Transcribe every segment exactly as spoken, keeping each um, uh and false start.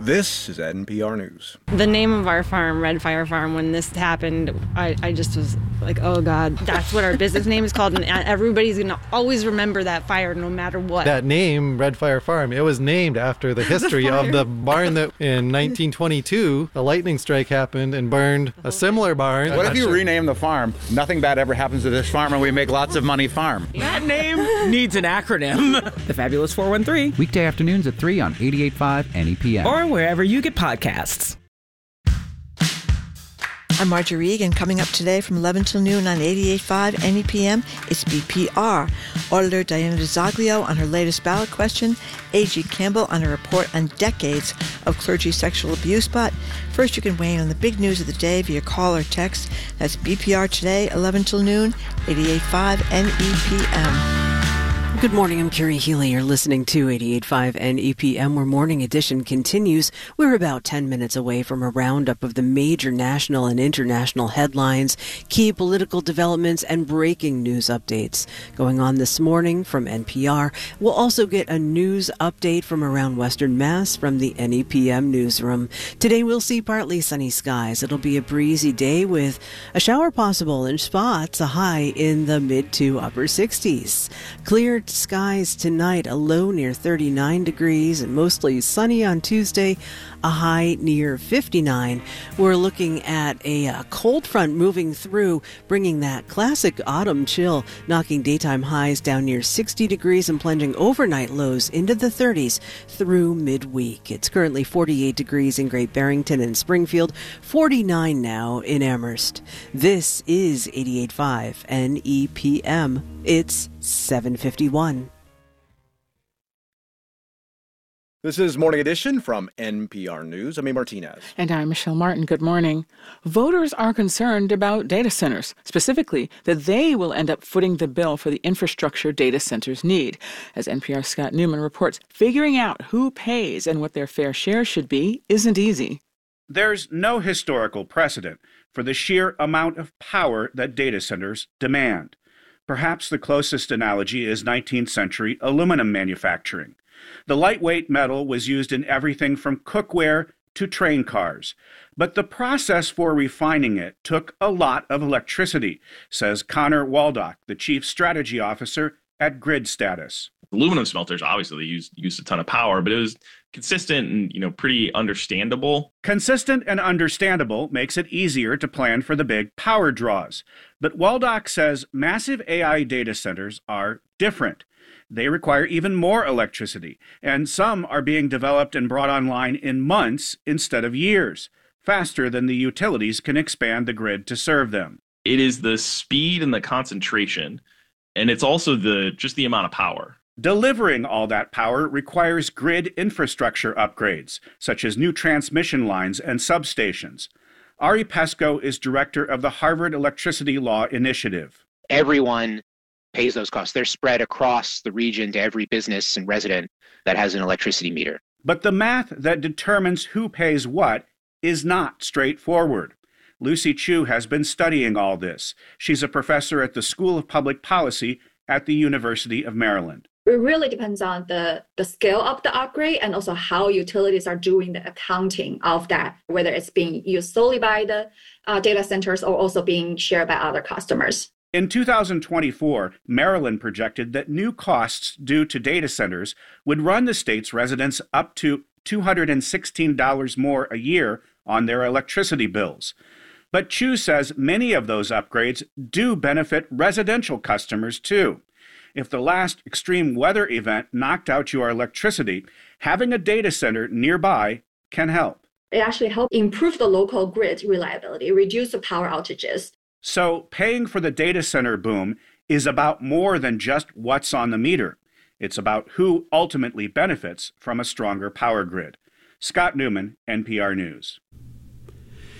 This is N P R News. The name of our farm, Red Fire Farm, when this happened, I, I just was like, oh, God, that's what our business name is called. And everybody's going to always remember that fire no matter what. That name, Red Fire Farm, it was named after the history the of the barn that in nineteen twenty-two, a lightning strike happened and burned a similar barn. What if you rename the farm, Nothing Bad Ever Happens to This Farm and we make lots of money farm? That name needs an acronym. The Fabulous four one three. Weekday afternoons at three on eighty-eight point five N E P M. Or wherever you get podcasts. I'm Marjorie Egan. Coming up today from eleven till noon on eighty-eight point five N E P M, it's B P R. Auditor Diana DeZoglio on her latest ballot question, A G Campbell on a report on decades of clergy sexual abuse. But first, you can weigh in on the big news of the day via call or text. That's B P R today, eleven till noon, eighty-eight point five N E P M. Good morning, I'm Carrie Healy. You're listening to eighty-eight point five N E P M, where Morning Edition continues. We're about ten minutes away from a roundup of the major national and international headlines, key political developments, and breaking news updates going on this morning from N P R. We'll also get a news update from around Western Mass from the N E P M newsroom. Today we'll see partly sunny skies. It'll be a breezy day with a shower possible in spots, a high in the mid to upper sixties. Clear skies tonight, a low near thirty-nine degrees and mostly sunny on Tuesday, a high near fifty-nine. We're looking at a, a cold front moving through, bringing that classic autumn chill, knocking daytime highs down near sixty degrees and plunging overnight lows into the thirties through midweek. It's currently forty-eight degrees in Great Barrington and Springfield, forty-nine now in Amherst. This is eighty-eight point five N E P M. It's seven fifty-one. This is Morning Edition from N P R News. I'm A. Martinez. And I'm Michelle Martin. Good morning. Voters are concerned about data centers, specifically that they will end up footing the bill for the infrastructure data centers need. As N P R's Scott Newman reports, figuring out who pays and what their fair share should be isn't easy. There's no historical precedent for the sheer amount of power that data centers demand. Perhaps the closest analogy is nineteenth century aluminum manufacturing. The lightweight metal was used in everything from cookware to train cars. But the process for refining it took a lot of electricity, says Connor Waldock, the chief strategy officer at Grid Status. Aluminum smelters, obviously, they used, used a ton of power, but it was consistent and, you know, pretty understandable. Consistent and understandable makes it easier to plan for the big power draws. But Waldock says massive A I data centers are different. They require even more electricity, and some are being developed and brought online in months instead of years, faster than the utilities can expand the grid to serve them. It is the speed and the concentration, and it's also the just the amount of power. Delivering all that power requires grid infrastructure upgrades, such as new transmission lines and substations. Ari Pesco is director of the Harvard Electricity Law Initiative. Everyone pays those costs. They're spread across the region to every business and resident that has an electricity meter. But the math that determines who pays what is not straightforward. Lucy Chu has been studying all this. She's a professor at the School of Public Policy at the University of Maryland. It really depends on the, the scale of the upgrade and also how utilities are doing the accounting of that, whether it's being used solely by the uh, data centers or also being shared by other customers. In two thousand twenty-four, Maryland projected that new costs due to data centers would run the state's residents up to two hundred sixteen dollars more a year on their electricity bills. But Chu says many of those upgrades do benefit residential customers too. If the last extreme weather event knocked out your electricity, having a data center nearby can help. It actually helps improve the local grid reliability, reduce the power outages. So paying for the data center boom is about more than just what's on the meter. It's about who ultimately benefits from a stronger power grid. Scott Newman, N P R News.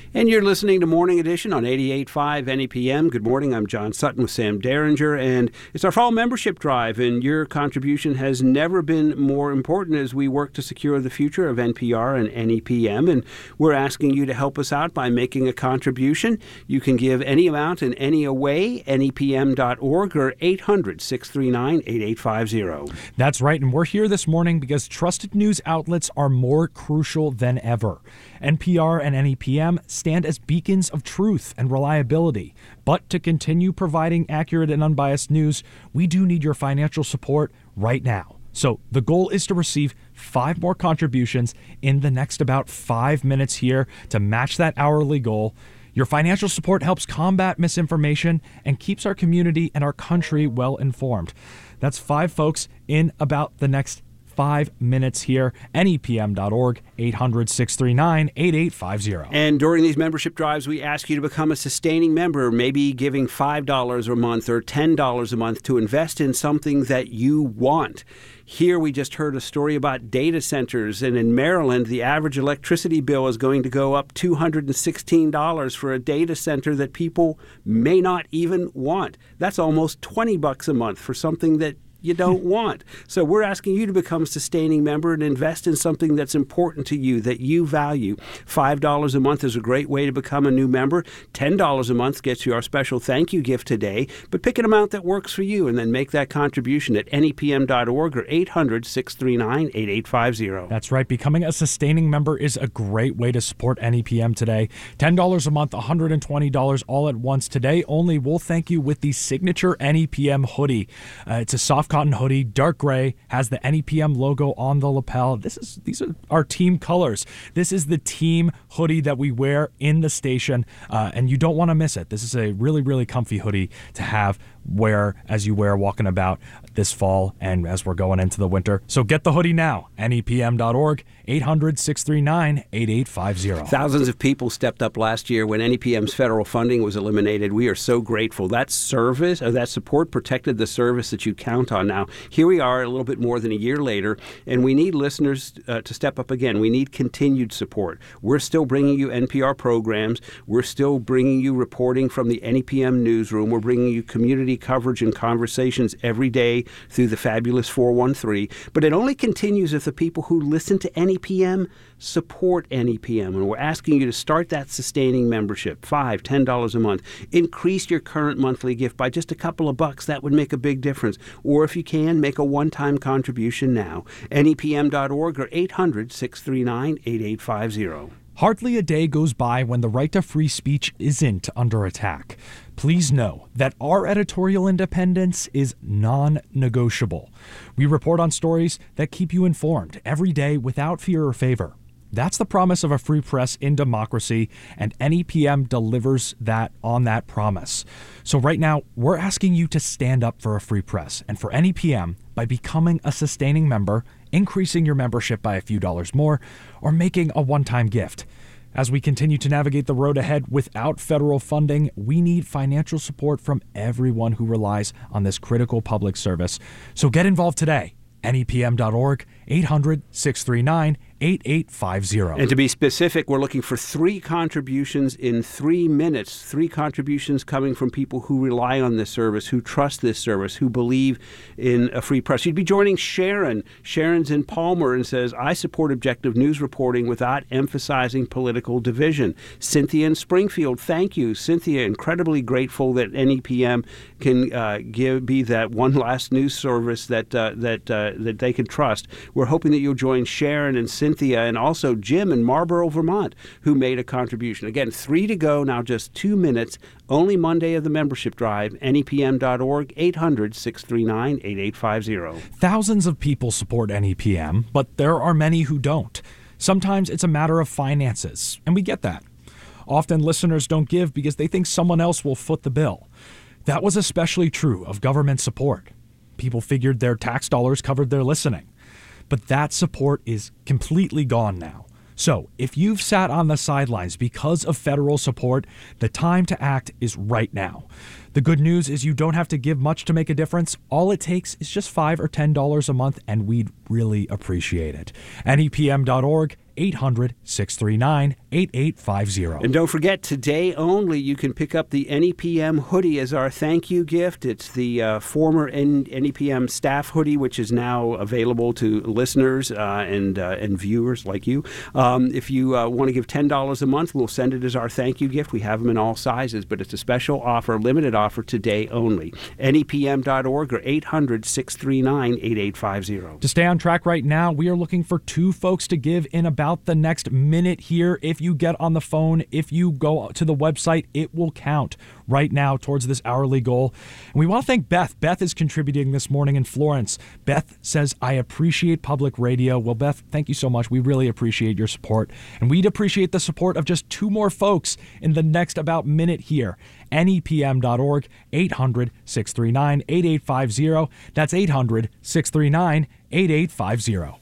And you're listening to Morning Edition on eighty-eight point five N E P M. Good morning. I'm John Sutton with Sam Derringer, and it's our fall membership drive, and your contribution has never been more important as we work to secure the future of N P R and N E P M, and we're asking you to help us out by making a contribution. You can give any amount in any way, N E P M dot org or eight hundred, six three nine, eight eight five zero. That's right, and we're here this morning because trusted news outlets are more crucial than ever. N P R and N E P M stand as beacons of truth and reliability. But to continue providing accurate and unbiased news, we do need your financial support right now. So the goal is to receive five more contributions in the next about five minutes here to match that hourly goal. Your financial support helps combat misinformation and keeps our community and our country well informed. That's five folks in about the next five minutes here. N E P M dot org, eight hundred, six three nine, eight eight five zero. And during these membership drives, we ask you to become a sustaining member, maybe giving five dollars a month or ten dollars a month to invest in something that you want. Here we just heard a story about data centers, and in Maryland, the average electricity bill is going to go up two hundred sixteen dollars for a data center that people may not even want. That's almost twenty bucks a month for something that you don't want. So we're asking you to become a sustaining member and invest in something that's important to you, that you value. five dollars a month is a great way to become a new member. ten dollars a month gets you our special thank you gift today. But pick an amount that works for you and then make that contribution at N E P M dot org or eight hundred, six three nine, eight eight five zero. That's right. Becoming a sustaining member is a great way to support N E P M today. ten dollars a month, one hundred twenty dollars all at once. Today only, we'll thank you with the signature N E P M hoodie. Uh, it's a soft cotton hoodie, dark gray, has the N E P M logo on the lapel. This is these are our team colors. This is the team hoodie that we wear in the station, uh, and you don't want to miss it. This is a really, really comfy hoodie to have wear as you wear walking about this fall and as we're going into the winter. So get the hoodie now. N E P M dot org, eight hundred, six three nine, eight eight five zero. Thousands of people stepped up last year when N E P M's federal funding was eliminated. We are so grateful. That service, or that support protected the service that you count on now. Here we are a little bit more than a year later, and we need listeners uh, to step up again. We need continued support. We're still bringing you N P R programs. We're still bringing you reporting from the N E P M newsroom. We're bringing you community coverage and conversations every day through the fabulous four one three. But it only continues if the people who listen to N E P M support N E P M. And we're asking you to start that sustaining membership, five dollars, ten dollars a month. Increase your current monthly gift by just a couple of bucks. That would make a big difference. Or if you can, make a one-time contribution now. N E P M dot org or eight hundred, six three nine, eight eight five zero. Hardly a day goes by when the right to free speech isn't under attack. Please know that our editorial independence is non-negotiable. We report on stories that keep you informed every day without fear or favor. That's the promise of a free press in democracy, and N E P M delivers that on that promise. So right now, we're asking you to stand up for a free press and for N E P M by becoming a sustaining member, increasing your membership by a few dollars more, or making a one-time gift. As we continue to navigate the road ahead without federal funding, we need financial support from everyone who relies on this critical public service. So get involved today. N E P M dot org, eight hundred, six three nine, eight eight five zero. And to be specific, we're looking for three contributions in three minutes. Three contributions coming from people who rely on this service, who trust this service, who believe in a free press. You'd be joining Sharon. Sharon's in Palmer and says, I support objective news reporting without emphasizing political division. Cynthia in Springfield, thank you. Cynthia, incredibly grateful that N E P M can uh, give be that one last news service that uh, that uh, that they can trust. We're hoping that you'll join Sharon and Cynthia and also Jim in Marlboro, Vermont, who made a contribution. Again, three to go, now just two minutes, only Monday of the membership drive, N E P M dot org, eight hundred, six three nine, eight eight five zero. Thousands of people support N E P M, but there are many who don't. Sometimes it's a matter of finances, and we get that. Often listeners don't give because they think someone else will foot the bill. That was especially true of government support. People figured their tax dollars covered their listening. But that support is completely gone now. So if you've sat on the sidelines because of federal support, the time to act is right now. The good news is you don't have to give much to make a difference. All it takes is just five or ten dollars a month, and we'd really appreciate it. N E P M dot org, eight hundred, six three nine, eight eight five zero. And don't forget, today only, you can pick up the N E P M hoodie as our thank you gift. It's the uh, former N- NEPM staff hoodie, which is now available to listeners uh, and uh, and viewers like you. Um, if you uh, want to give ten dollars a month, we'll send it as our thank you gift. We have them in all sizes, but it's a special offer, limited offer today only. N E P M dot org or eight hundred, six three nine, eight eight five zero. To stay on track right now, we are looking for two folks to give in about the next minute here. If you get on the phone, if you go to the website, it will count right now towards this hourly goal. And we want to thank Beth. Beth is contributing this morning in Florence. Beth says, I appreciate public radio. Well, Beth, thank you so much. We really appreciate your support. And we'd appreciate the support of just two more folks in the next about minute here. N E P M dot org, eight hundred, six three nine, eight eight five zero. That's eight hundred, six three nine, eight eight five zero.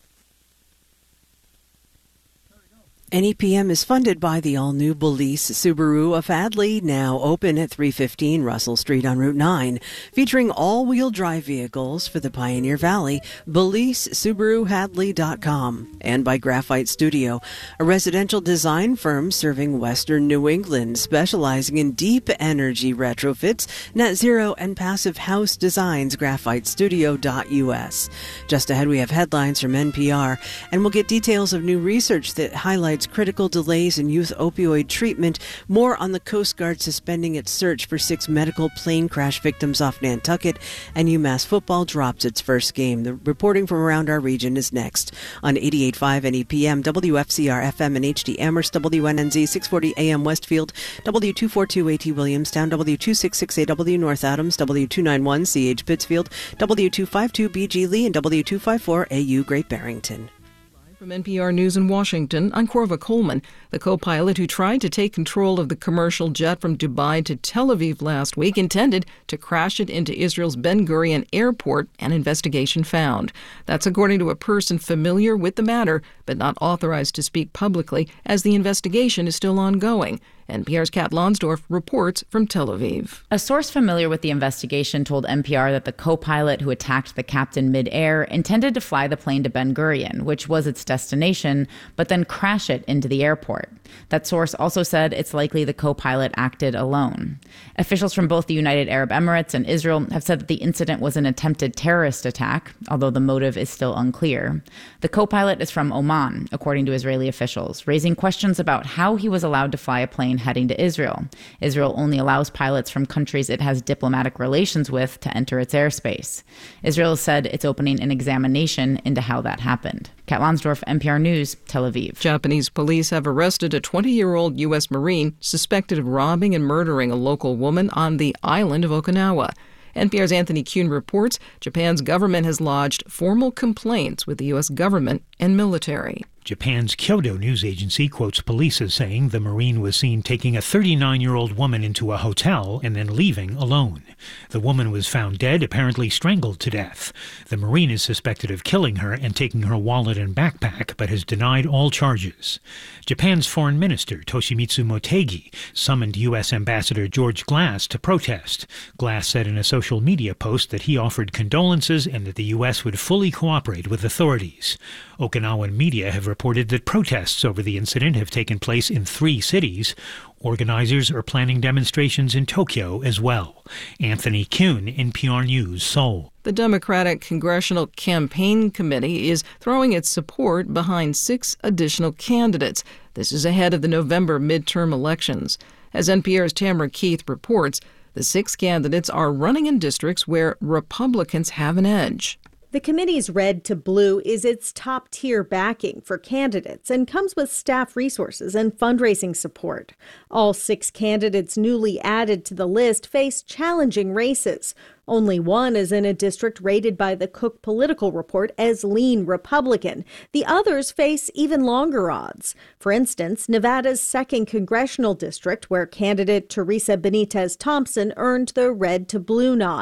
N E P M is funded by the all-new Belize Subaru of Hadley, now open at three fifteen Russell Street on Route nine. Featuring all-wheel drive vehicles for the Pioneer Valley, Belize Subaru Hadley dot com. And by Graphite Studio, a residential design firm serving western New England, specializing in deep energy retrofits, net zero, and passive house designs, graphite studio dot U S. Just ahead, we have headlines from N P R, and we'll get details of new research that highlights critical delays in youth opioid treatment. More on the Coast Guard suspending its search for six medical plane crash victims off Nantucket, and UMass football drops its first game. The reporting from around our region is next on eighty-eight point five N E P M, W F C R F M in H D Amherst, W N N Z six forty A M Westfield, W two forty-two A T Williamstown, W two sixty-six A W North Adams, W two ninety-one C H Pittsfield, W two fifty-two B G Lee, and W two fifty-four A U Great Barrington. From N P R News in Washington, I'm Corva Coleman. The co-pilot who tried to take control of the commercial jet from Dubai to Tel Aviv last week intended to crash it into Israel's Ben Gurion airport, an investigation found. That's according to a person familiar with the matter, but not authorized to speak publicly, as the investigation is still ongoing. N P R's Kat Lonsdorf reports from Tel Aviv. A source familiar with the investigation told N P R that the co-pilot who attacked the captain mid-air intended to fly the plane to Ben Gurion, which was its destination, but then crash it into the airport. That source also said it's likely the co-pilot acted alone. Officials from both the United Arab Emirates and Israel have said that the incident was an attempted terrorist attack, although the motive is still unclear. The co-pilot is from Oman, according to Israeli officials, raising questions about how he was allowed to fly a plane heading to Israel. Israel only allows pilots from countries it has diplomatic relations with to enter its airspace. Israel said it's opening an examination into how that happened. Kat Lonsdorf, N P R News, Tel Aviv. Japanese police have arrested a twenty-year-old U S Marine suspected of robbing and murdering a local woman on the island of Okinawa. N P R's Anthony Kuhn reports Japan's government has lodged formal complaints with the U S government and military. Japan's Kyodo news agency quotes police as saying the Marine was seen taking a thirty-nine-year-old woman into a hotel and then leaving alone. The woman was found dead, apparently strangled to death. The Marine is suspected of killing her and taking her wallet and backpack, but has denied all charges. Japan's Foreign Minister Toshimitsu Motegi summoned U S Ambassador George Glass to protest. Glass said in a social media post that he offered condolences and that the U S would fully cooperate with authorities. Okinawan media have reported that protests over the incident have taken place in three cities. Organizers are planning demonstrations in Tokyo as well. Anthony Kuhn, N P R News, Seoul. The Democratic Congressional Campaign Committee is throwing its support behind six additional candidates. This is ahead of the November midterm elections. As N P R's Tamara Keith reports, the six candidates are running in districts where Republicans have an edge. The committee's Red to Blue is its top-tier backing for candidates and comes with staff resources and fundraising support. All six candidates newly added to the list face challenging races. Only one is in a district rated by the Cook Political Report as lean Republican. The others face even longer odds. For instance, Nevada's second congressional district, where candidate Teresa Benitez Thompson earned the Red to Blue nod.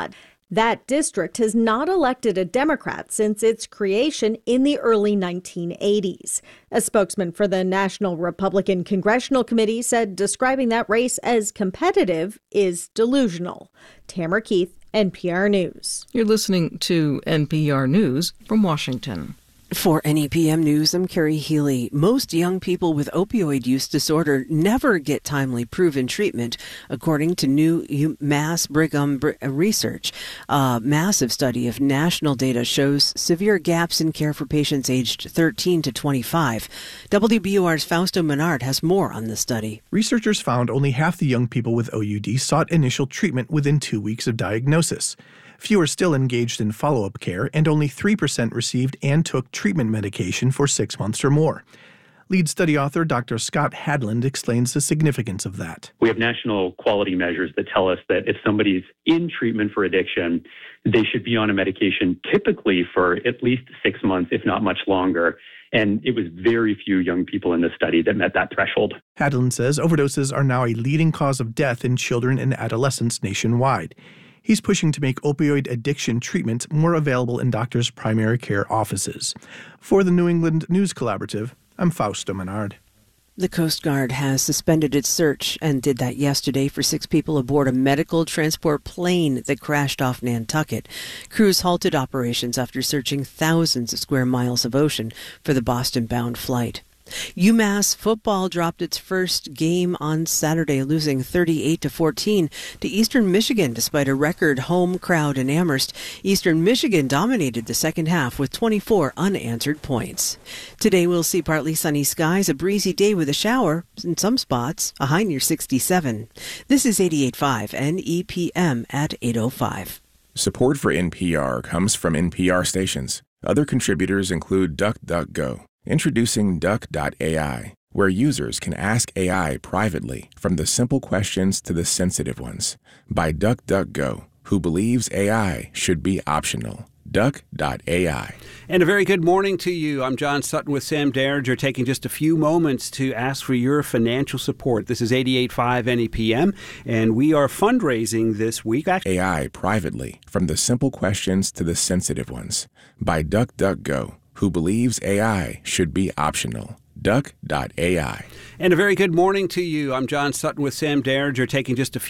That district has not elected a Democrat since its creation in the early nineteen eighties. A spokesman for the National Republican Congressional Committee said describing that race as competitive is delusional. Tamara Keith, N P R News. You're listening to N P R News from Washington. For N E P M News, I'm Carrie Healy. Most young people with opioid use disorder never get timely proven treatment, according to new Mass Brigham research. A massive study of national data shows severe gaps in care for patients aged thirteen to twenty-five. W B U R's Fausto Menard has more on the study. Researchers found only half the young people with O U D sought initial treatment within two weeks of diagnosis. Fewer still engaged in follow-up care, and only three percent received and took treatment medication for six months or more. Lead study author Doctor Scott Hadland explains the significance of that. We have national quality measures that tell us that if somebody's in treatment for addiction, they should be on a medication typically for at least six months, if not much longer. And it was very few young people in this study that met that threshold. Hadland says overdoses are now a leading cause of death in children and adolescents nationwide. He's pushing to make opioid addiction treatment more available in doctors' primary care offices. For the New England News Collaborative, I'm Fausto Menard. The Coast Guard has suspended its search and did that yesterday for six people aboard a medical transport plane that crashed off Nantucket. Crews halted operations after searching thousands of square miles of ocean for the Boston-bound flight. UMass football dropped its first game on Saturday, losing thirty-eight to fourteen to Eastern Michigan despite a record home crowd in Amherst. Eastern Michigan dominated the second half with twenty-four unanswered points. Today we'll see partly sunny skies, a breezy day with a shower in some spots, a high near sixty-seven. This is eighty-eight point five N E P M at eight oh five. Support for N P R comes from N P R stations. Other contributors include DuckDuckGo. Introducing Duck dot A I, where users can ask A I privately, from the simple questions to the sensitive ones, by DuckDuckGo, who believes A I should be optional. Duck dot A I. And a very good morning to you. I'm John Sutton with Sam Derringer, taking just a few moments to ask for your financial support. This is eighty-eight point five N E P M, and we are fundraising this week. A I privately, from the simple questions to the sensitive ones, by DuckDuckGo, who believes A I should be optional. Duck dot A I. And a very good morning to you. I'm John Sutton with Sam Derringer, taking just a few